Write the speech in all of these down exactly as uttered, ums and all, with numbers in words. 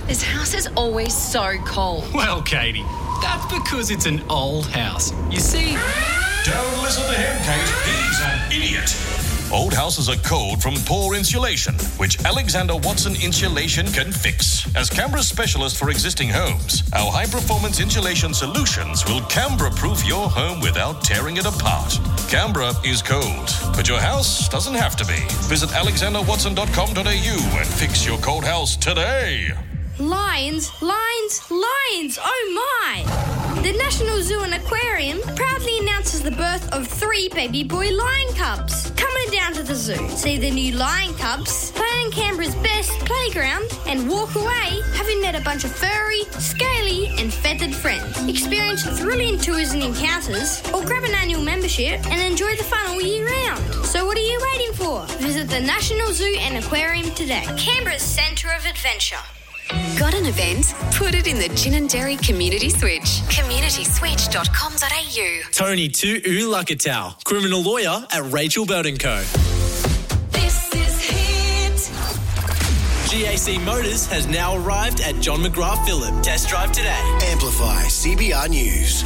This house is always so cold. Well, Katie, that's because it's an old house. You see... Don't listen to him, Kate. He's an idiot. Old houses are cold from poor insulation, which Alexander Watson Insulation can fix. As Canberra's specialist for existing homes, our high-performance insulation solutions will Canberra-proof your home without tearing it apart. Canberra is cold, but your house doesn't have to be. Visit alexander watson dot com dot a u and fix your cold house today. Lions, lions, lions, oh my! The National Zoo and Aquarium proudly announces the birth of three baby boy lion cubs. Come on down to the zoo, see the new lion cubs, play on Canberra's best playground, and walk away having met a bunch of furry, scaly, and feathered friends. Experience thrilling tours and encounters, or grab an annual membership and enjoy the fun all year round. So what are you waiting for? Visit the National Zoo and Aquarium today. Canberra's centre of adventure. Got an event? Put it in the Ginninderry Community Switch. community switch dot com dot a u. Tony Tu'u Lakatau, criminal lawyer at Rachel Belt Co. This is Hit. G A C Motors has now arrived at John McGrath Phillip. Test drive today. Amplify C B R News.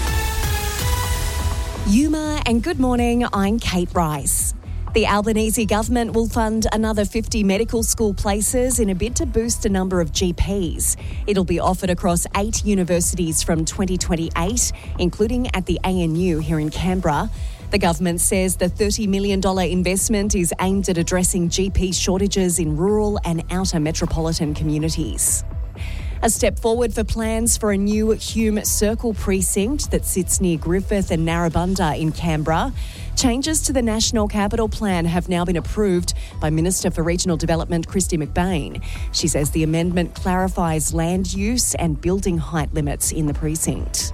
Yuma and good morning, I'm Kate Rice. The Albanese government will fund another fifty medical school places in a bid to boost the number of G Ps. It'll be offered across eight universities from twenty twenty-eight, including at the A N U here in Canberra. The government says the thirty million dollars investment is aimed at addressing G P shortages in rural and outer metropolitan communities. A step forward for plans for a new Hume Circle precinct that sits near Griffith and Narrabundah in Canberra. Changes to the National Capital Plan have now been approved by Minister for Regional Development, Kristy McBain. She says the amendment clarifies land use and building height limits in the precinct.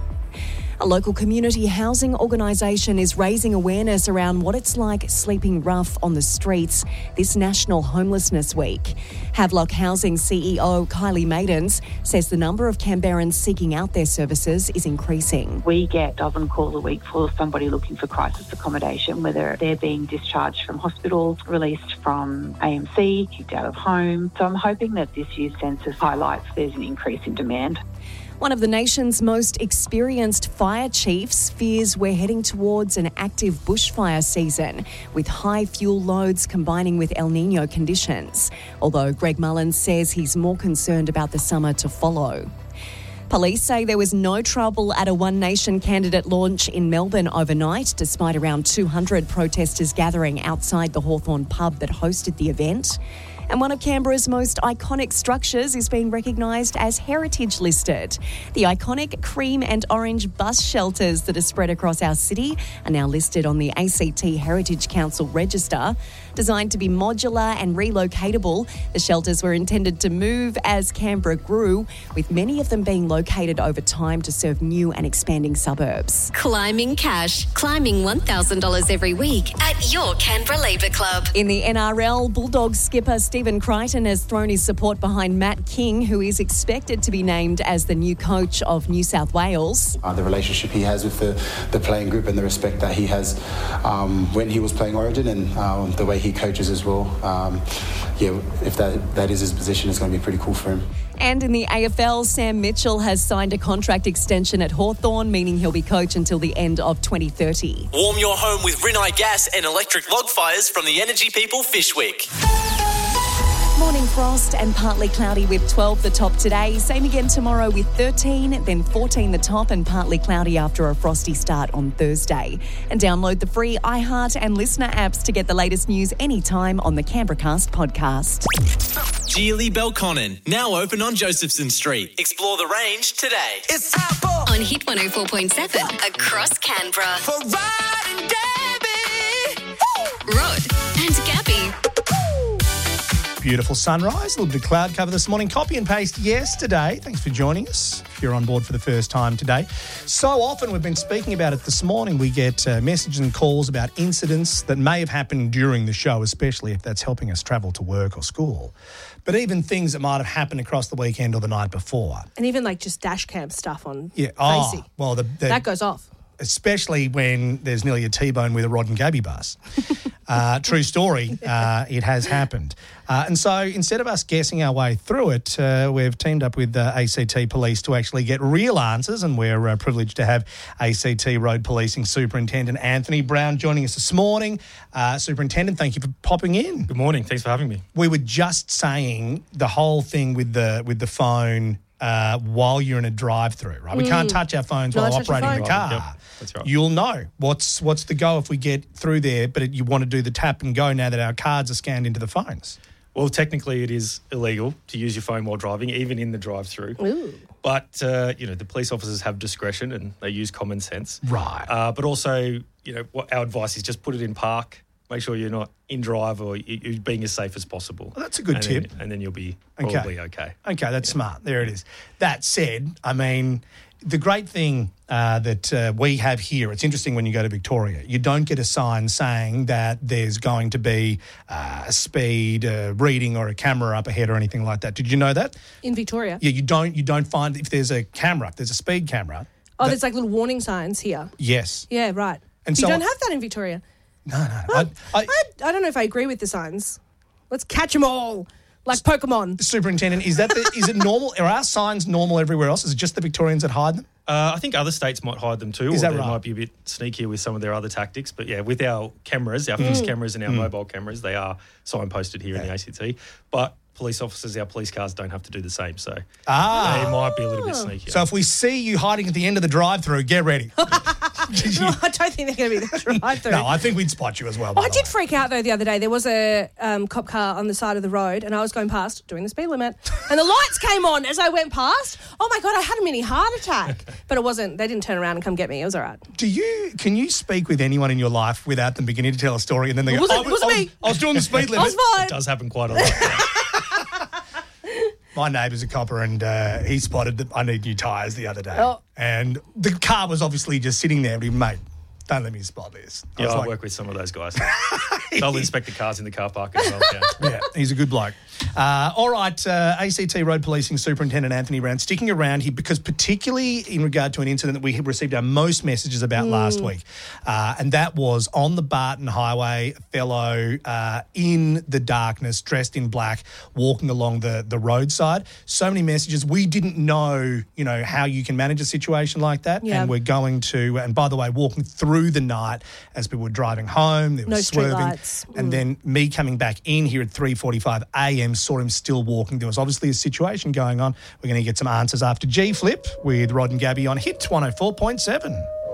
A local community housing organisation is raising awareness around what it's like sleeping rough on the streets this National Homelessness Week. Havelock Housing C E O Kylie Maidens says the number of Canberrans seeking out their services is increasing. We get a dozen calls a week for somebody looking for crisis accommodation, whether they're being discharged from hospital, released from A M C, kicked out of home. So I'm hoping that this year's census highlights there's an increase in demand. One of the nation's most experienced fire chiefs fears we're heading towards an active bushfire season with high fuel loads combining with El Niño conditions, although Greg Mullins says he's more concerned about the summer to follow. Police say there was no trouble at a One Nation candidate launch in Melbourne overnight, despite around two hundred protesters gathering outside the Hawthorn pub that hosted the event. And one of Canberra's most iconic structures is being recognised as heritage listed. The iconic cream and orange bus shelters that are spread across our city are now listed on the A C T Heritage Council register. Designed to be modular and relocatable, the shelters were intended to move as Canberra grew, with many of them being located over time to serve new and expanding suburbs. Climbing cash. Climbing one thousand dollars every week at your Canberra Labour Club. In the N R L, Bulldogs skipper Stephen Crichton has thrown his support behind Matt King, who is expected to be named as the new coach of New South Wales. Uh, the relationship he has with the, the playing group and the respect that he has um, when he was playing Origin and um, the way he coaches as well. Um, yeah, if that, that is his position, it's going to be pretty cool for him. And in the A F L, Sam Mitchell has signed a contract extension at Hawthorn, meaning he'll be coach until the end of twenty thirty. Warm your home with Rinnai Gas and electric log fires from the Energy People Fish Week. Morning frost and partly cloudy with twelve the top today. Same again tomorrow with thirteen, then fourteen the top and partly cloudy after a frosty start on Thursday. And download the free iHeart and Listener apps to get the latest news anytime on the CanberraCast podcast. Geely Belconnen, now open on Josephson Street. Explore the range today. It's time for On Hit one oh four point seven across Canberra. for Rod and Gabby. Rod and Gabby. Beautiful sunrise, a little bit of cloud cover this morning. Copy and paste yesterday. Thanks for joining us if you're on board for the first time today. So often, we've been speaking about it this morning, we get uh, messages and calls about incidents that may have happened during the show, especially if that's helping us travel to work or school. But even things that might have happened across the weekend or the night before. And even like just dash cam stuff on Yeah. Facey. Oh, well, the, the, that goes off. especially when there's nearly a T-bone with a Rod and Gabby bus. Uh, true story, uh, it has happened. Uh, and so instead of us guessing our way through it, uh, we've teamed up with uh, A C T Police to actually get real answers, and we're uh, privileged to have A C T Road Policing Superintendent Anthony Brown joining us this morning. Uh, Superintendent, thank you for popping in. Good morning. Thanks for having me. We were just saying the whole thing with the with the phone uh, while you're in a drive-through, right? We Mm. can't touch our phones No, while touch your operating the phone. car. Yep, that's right. You'll know what's what's the go if we get through there, but you want to do the tap and go now that our cards are scanned into the phones. Well, technically it is illegal to use your phone while driving, even in the drive-through. Ooh. But, uh, you know, the police officers have discretion and they use common sense. Right. Uh, but also, you know, what our advice is just put it in park. Make sure you're not in drive or you- you're being as safe as possible. Well, that's a good and tip. Then, and then you'll be Okay. probably okay. Okay, that's smart. There it is. That said, I mean, the great thing uh, that uh, we have here, it's interesting when you go to Victoria, you don't get a sign saying that there's going to be uh, a speed uh, reading or a camera up ahead or anything like that. Did you know that? In Victoria. Yeah, you don't. You don't find if there's a camera, if there's a speed camera. Oh, that- there's like little warning signs here. yes. Yeah, right. And you so- don't have that in Victoria. No, no. Well, I, I, I, I don't know if I agree with the signs. Let's catch them all, like Pokemon. Superintendent, is that the, is it normal? Are our signs normal everywhere else? Is it just the Victorians that hide them? Uh, I think other states might hide them too, Is or that they right? might be a bit sneakier with some of their other tactics. But yeah, with our cameras, our fixed cameras and our mobile cameras, they are signposted here in the A C T. But police officers, our police cars don't have to do the same, so Ah. they might be a little bit sneakier. So if we see you hiding at the end of the drive-through, get ready. No, I don't think they're going to be the drive-through. No, I think we'd spot you as well. Oh, by I the did way. freak out, though, the other day. There was a um, cop car on the side of the road, and I was going past, doing the speed limit, and the lights came on as I went past. Oh, my God, I had a mini heart attack. But it wasn't, they didn't turn around and come get me. It was all right. Do you? Can you speak with anyone in your life without them beginning to tell a story and then they go, It wasn't- "Oh, it wasn't I was, me. I was doing the speed I limit." was fine. It does happen quite a lot. My neighbour's a copper and uh, he spotted that I need new tyres the other day. Oh. And the car was obviously just sitting there, but he, mate, don't let me spot this. I Yeah, was I like, work with some of those guys. They'll inspect the cars in the car park as well. Yeah. yeah, he's a good bloke. Uh, all right, uh, A C T Road Policing Superintendent Anthony Brown sticking around here because particularly in regard to an incident that we have received our most messages about last week, uh, and that was on the Barton Highway, a fellow uh, in the darkness, dressed in black, walking along the, the roadside. So many messages. We didn't know, you know, how you can manage a situation like that, Yeah. and we're going to, and by the way, walking through the night as people were driving home, there was No street swerving, lights. and then me coming back in here at three forty-five a.m. saw him still walking. There was obviously a situation going on. We're going to get some answers after G Flip with Rod and Gabby on Hit one oh four point seven.